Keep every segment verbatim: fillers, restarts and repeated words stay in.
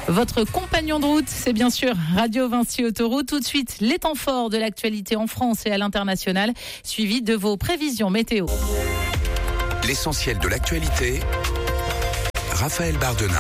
Votre compagnon de route, c'est bien sûr Radio Vinci Autoroute. Tout de suite, les temps forts de l'actualité en France et à l'international, suivi de vos prévisions météo. L'essentiel de l'actualité, Raphaël Bardena.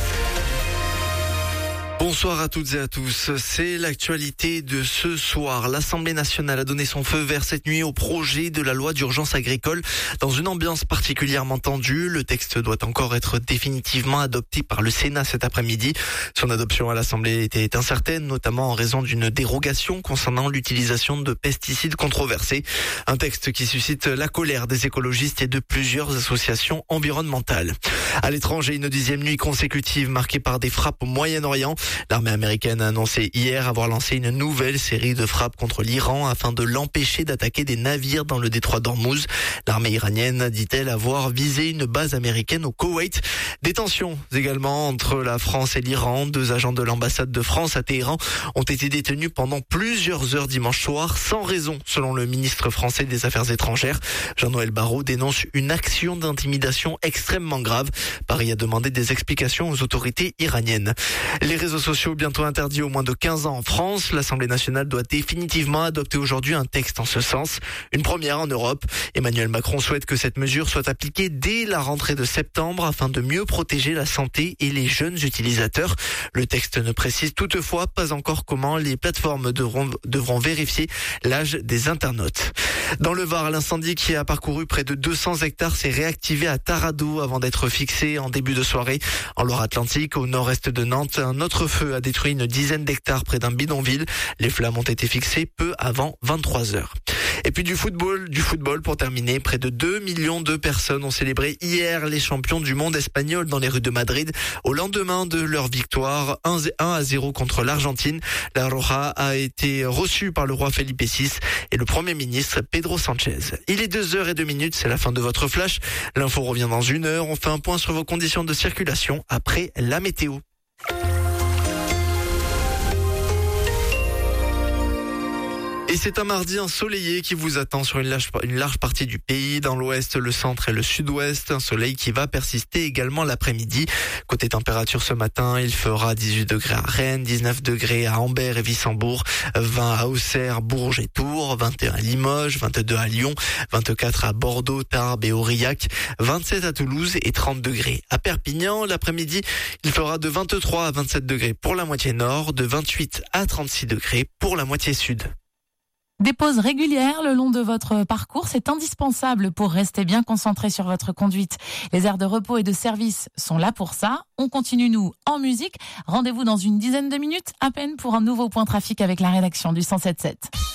Bonsoir à toutes et à tous. C'est l'actualité de ce soir. L'Assemblée nationale a donné son feu vert cette nuit au projet de la loi d'urgence agricole. Dans une ambiance particulièrement tendue, le texte doit encore être définitivement adopté par le Sénat cet après-midi. Son adoption à l'Assemblée était incertaine, notamment en raison d'une dérogation concernant l'utilisation de pesticides controversés. Un texte qui suscite la colère des écologistes et de plusieurs associations environnementales. À l'étranger, une dixième nuit consécutive marquée par des frappes au Moyen-Orient. L'armée américaine a annoncé hier avoir lancé une nouvelle série de frappes contre l'Iran afin de l'empêcher d'attaquer des navires dans le détroit d'Ormuz. L'armée iranienne dit-elle avoir visé une base américaine au Koweït. Des tensions également entre la France et l'Iran. Deux agents de l'ambassade de France à Téhéran ont été détenus pendant plusieurs heures dimanche soir, sans raison, selon le ministre français des Affaires étrangères. Jean-Noël Barrot dénonce une action d'intimidation extrêmement grave. Paris a demandé des explications aux autorités iraniennes. Les réseaux sociaux bientôt interdits aux moins de quinze ans en France. L'Assemblée nationale doit définitivement adopter aujourd'hui un texte en ce sens. Une première en Europe. Emmanuel Macron souhaite que cette mesure soit appliquée dès la rentrée de septembre afin de mieux protéger la santé et les jeunes utilisateurs. Le texte ne précise toutefois pas encore comment les plateformes devront, devront vérifier l'âge des internautes. Dans le Var, l'incendie qui a parcouru près de deux cents hectares s'est réactivé à Taradot avant d'être fixé en début de soirée. En Loire-Atlantique, au nord-est de Nantes, un autre feu a détruit une dizaine d'hectares près d'un bidonville. Les flammes ont été fixées peu avant vingt-trois heures. Et puis du football, du football pour terminer. Près de deux millions de personnes ont célébré hier les champions du monde espagnols dans les rues de Madrid au lendemain de leur victoire un à zéro contre l'Argentine. La Roja a été reçue par le roi Felipe six et le premier ministre Pedro Sanchez. Il est deux heures et deux minutes, c'est la fin de votre flash. L'info revient dans une heure. On fait un point sur vos conditions de circulation après la météo. Et c'est un mardi ensoleillé qui vous attend sur une large, une large partie du pays. Dans l'ouest, le centre et le sud-ouest, un soleil qui va persister également l'après-midi. Côté température ce matin, il fera dix-huit degrés à Rennes, dix-neuf degrés à Ambert et Wissembourg, vingt à Auxerre, Bourges et Tours, vingt et un à Limoges, vingt-deux à Lyon, vingt-quatre à Bordeaux, Tarbes et Aurillac, vingt-sept à Toulouse et trente degrés à Perpignan. L'après-midi, il fera de vingt-trois à vingt-sept degrés pour la moitié nord, de vingt-huit à trente-six degrés pour la moitié sud. Des pauses régulières le long de votre parcours, c'est indispensable pour rester bien concentré sur votre conduite. Les aires de repos et de service sont là pour ça. On continue, nous, en musique. Rendez-vous dans une dizaine de minutes à peine pour un nouveau point trafic avec la rédaction du cent sept sept.